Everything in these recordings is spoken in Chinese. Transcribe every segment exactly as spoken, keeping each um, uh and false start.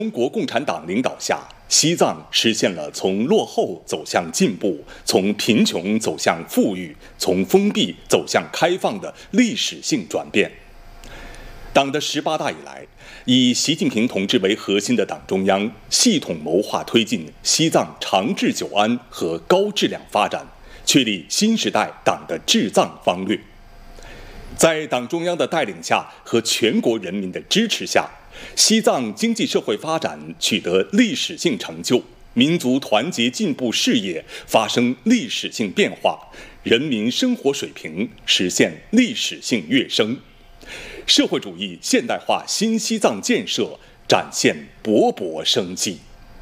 中国共产党领导下，西藏实现了从落后走向进步、从贫穷走向富裕、从封闭走向开放的历史性转变。党的十八大以来，以习近平同志为核心的党中央系统谋划推进西藏长治久安和高质量发展，确立新时代党的治藏方略。在党中央的带领下和全国人民的支持下，西藏经济社会发展取得历史性成就，民族团结进步事业发生历史性变化，人民生活水平实现历史性跃升，社会主义现代化新西藏建设展现勃勃生机。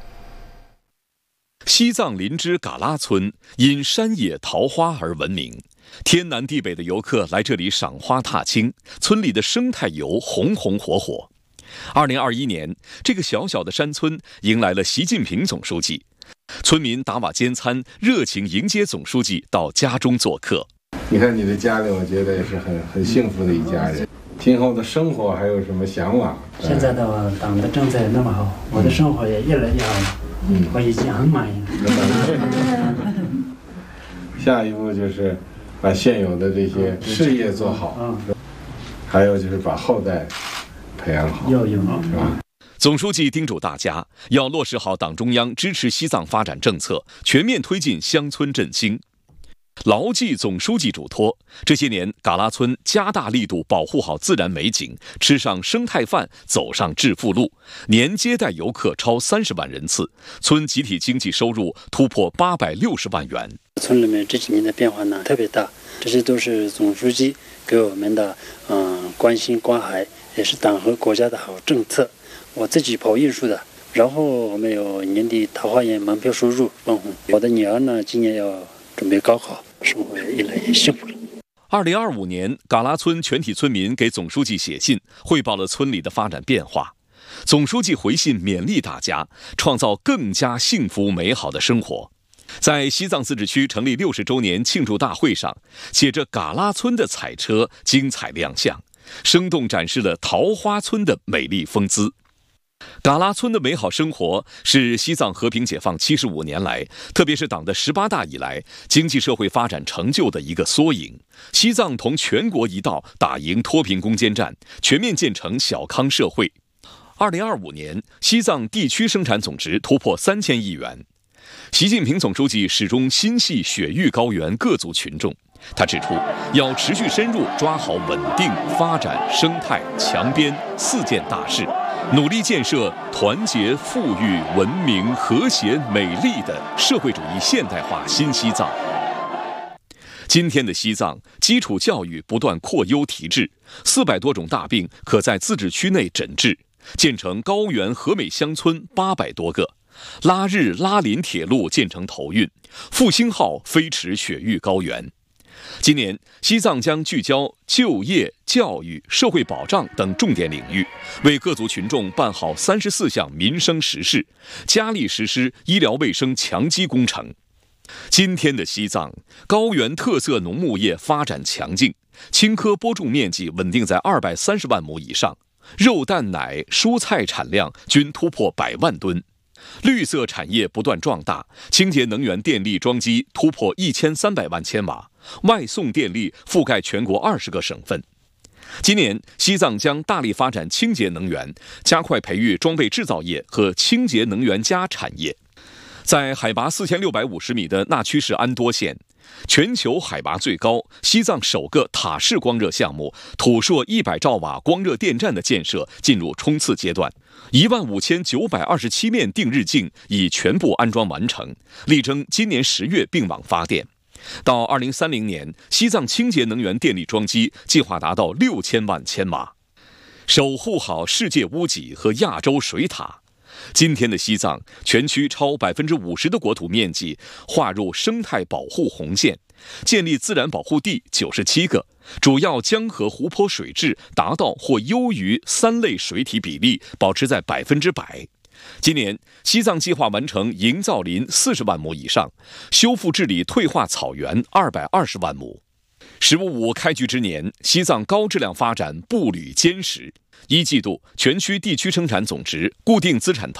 西藏林芝嘎拉村因山野桃花而闻名，天南地北的游客来这里赏花踏青，村里的生态游红红火火。二零二一年，这个小小的山村迎来了习近平总书记，村民打瓦煎餐，热情迎接总书记到家中做客。 你看你的家里，我觉得也是很很幸福的一家人。今后的生活还有什么向往？ 现在的党的政策那么好，我的生活也越来越好了，嗯，我已经很满意了。 下一步就是把现有的这些事业做好，嗯，还有就是把后代培养好， 要有好， 是吧？ 总书记叮嘱大家要落实好党中央支持西藏发展政策，全面推进乡村振兴。牢记总书记嘱托，这些年嘎拉村加大力度保护好自然美景，吃上生态饭，走上致富路，年接待游客超三十万人次，村集体经济收入突破八百六十万元。 村里面这几年的变化呢特别大，这些都是总书记给我们的嗯、呃、关心关怀，也是党和国家的好政策。我自己跑艺术的，然后我们有年底桃花源门票收入分红。我的女儿呢今年要准备高考，生活也越来越幸福了。 二零二五年，嘎拉村全体村民给总书记写信，汇报了村里的发展变化。总书记回信勉励大家，创造更加幸福美好的生活。在西藏自治区成立六十周年庆祝大会上，写着嘎拉村的彩车精彩亮相，生动展示了桃花村的美丽风姿。嘎拉村的美好生活是西藏和平解放七十五年来，特别是党的十八大以来经济社会发展成就的一个缩影。西藏同全国一道打赢脱贫攻坚战，全面建成小康社会。二零二五年，西藏地区生产总值突破三千亿元。习近平总书记始终心系雪域高原各族群众，他指出，要持续深入抓好稳定、发展、生态、强边四件大事，努力建设团结、富裕、文明、和谐、美丽的社会主义现代化新西藏。今天的西藏，基础教育不断扩优提质，四百多种大病可在自治区内诊治，建成高原和美乡村八百多个。拉日拉林铁路建成投运，复兴号飞驰雪域高原。今年，西藏将聚焦就业、教育、社会保障等重点领域，为各族群众办好三十四项民生实事，加力实施医疗卫生强基工程。今天的西藏，高原特色农牧业发展强劲，青稞播种面积稳定在二百三十万亩以上，肉蛋奶、蔬菜产量均突破百万吨。绿色产业不断壮大，清洁能源电力装机突破一千三百万千瓦，外送电力覆盖全国二十个省份。今年，西藏将大力发展清洁能源，加快培育装备制造业和清洁能源加产业。在海拔四千六百五十米的纳曲市安多县，全球海拔最高、西藏首个塔式光热项目土硕一百兆瓦光热电站的建设进入冲刺阶段，一万五千九百二十七面定日镜已全部安装完成，力争今年十月并网发电。到二零三零年，西藏清洁能源电力装机计划达到六千万千瓦，守护好世界屋脊和亚洲水塔。今天的西藏，全区超百分之五十的国土面积划入生态保护红线，建立自然保护地九十七个，主要江河湖泊水质达到或优于三类水体比例，保持在百分之百。今年，西藏计划完成营造林四十万亩以上，修复治理退化草原二百二十万亩。十五五开局之年，西藏高质量发展步履坚实。 一季度全区地区生产总值、固定资产投